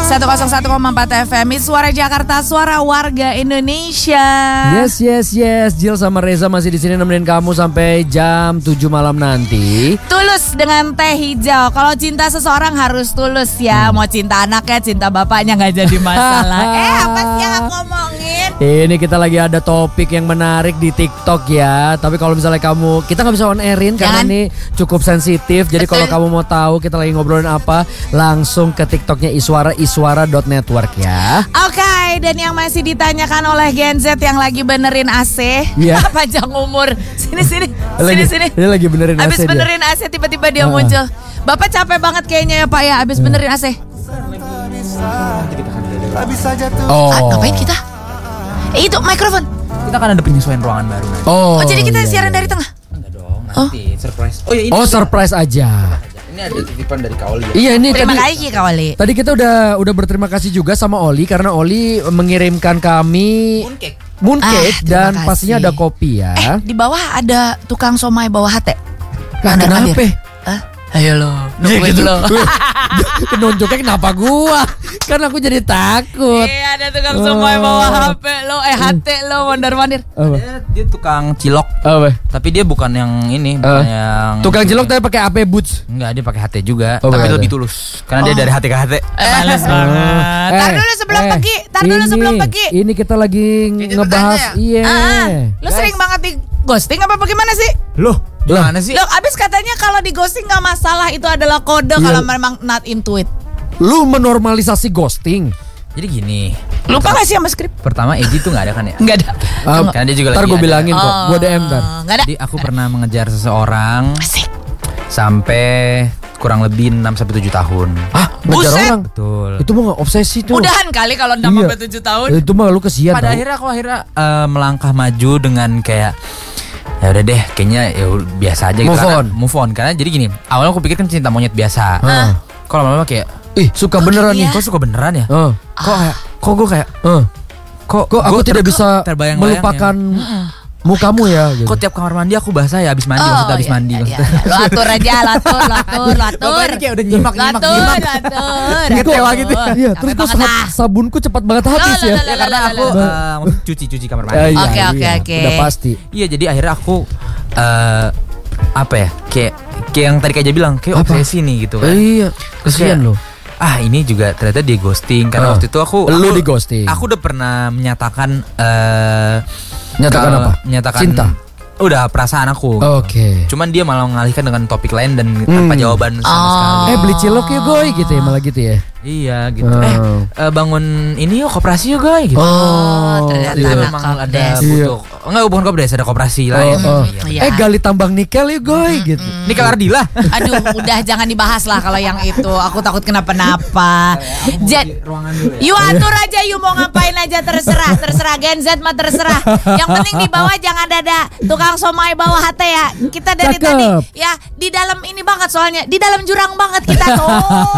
101,4 FM, Suara Jakarta, suara warga Indonesia. Yes. Jill sama Reza masih di sini nemenin kamu sampai jam 7 malam nanti. Tulus dengan teh hijau. Kalau cinta seseorang harus tulus ya. Mau cinta anaknya, cinta bapaknya nggak jadi masalah. Apa sih yang aku omongin? Ini kita lagi ada topik yang menarik di TikTok ya. Tapi kalau misalnya kita nggak bisa on airin karena ini cukup sensitif. Jadi kalau kamu mau tahu kita lagi ngobrolin apa, langsung ke TikToknya iswara.network ya. Oke, dan yang masih ditanyakan oleh Gen Z yang lagi benerin AC, panjang umur. Sini. Dia lagi benerin AC. Abis benerin AC tiba-tiba dia muncul. Bapak capek banget kayaknya ya Pak ya, abis benerin AC. Ngapain kita? Itu mikrofon. Kita kan ada penyesuaian ruangan baru nanti. Oh, jadi kita siaran dari tengah? Enggak dong, nanti surprise. Oh ya ini. Surprise aja. Ini ada titipan dari Kak Oli. Iya ini terima kasih Kak Oli. Tadi kita udah berterima kasih juga sama Oli karena Oli mengirimkan kami mooncake dan pastinya ada kopi ya. Di bawah ada tukang somai bawah hati. Kenapa? Ayo lo, nungguin lo. Nunjuknya kenapa gua? Kan aku jadi takut. Iya, ada tukang somai bawah HP lo, hati lo mondar-mandir. Dia tukang cilok. Tapi dia bukan yang ini, bukan yang tukang cilok tapi pakai AP Boots. Enggak, dia pakai HT juga, tapi lebih tulus. Karena dia dari hati ke hati. Males banget. Tar dulu sebelum pergi. Ini kita lagi ngebahas Lo sering banget di ghosting apa bagaimana sih? Loh, gimana sih? Loh, abis katanya kalau di ghosting gak masalah, itu adalah kode kalau memang not into it. Lu menormalisasi ghosting. Jadi gini, lupa gak sih sama skrip? Pertama Eji tuh gak ada kan ya? Gak ada. Karena dia juga ntar lagi gue bilangin kok, gue DM ntar. Gak ada. Jadi aku pernah mengejar seseorang Asik. Sampai kurang lebih 6-7 tahun. Ngejar orang? Betul. Itu mah obsesi tuh. Udahan kali kalau 6-7 tahun. Itu mah lu kesian. Pada akhirnya aku melangkah maju dengan kayak ya udah deh, kayaknya ya biasa aja gitu. Move on. Karena jadi gini, awalnya aku pikir kan cinta monyet biasa. Kok lama-lama kayak suka beneran nih. Kok suka beneran ya? Kok gue kayak Kok aku tidak bisa melupakan mukamu ya gitu. Kok tiap kamar mandi aku basah ya, habis mandi maksudnya habis mandi. Lo atur aja, latur. Kayak udah nyimak. Kecewa gitu. Iya, terus kok sabunku cepat banget habis ya. Ya karena aku cuci kamar mandi. Oke. Udah pasti. Iya, jadi akhirnya aku apa ya? Kayak yang tadi Kak bilang, kayak obsesi nih gitu kan. Iya, kesian loh. Ini juga ternyata di ghosting. Karena waktu itu aku di ghosting. Aku udah pernah menyatakan apa? Menyatakan cinta. Udah perasaan aku. Oke. Cuman dia malah mengalihkan dengan topik lain dan tanpa jawaban sama sekali. Beli cilok yuk goy gitu ya, malah gitu ya. Iya gitu. Bangun ini yuk, koperasi yuk goy gitu. Ternyata memang ada butuh. Enggak, bukan koperasi, ada koperasi lain. Gali tambang nikel yuk goy gitu. Nikel Ardila. Aduh, udah jangan dibahas lah kalau yang itu. Aku takut kenapa-napa. You atur aja, you mau ngapain aja terserah. Gen Z mah terserah. Yang penting di bawah jangan ada tukang somai bawah hati ya. Kita dari tadi ya di dalam ini banget, soalnya di dalam jurang banget kita tuh.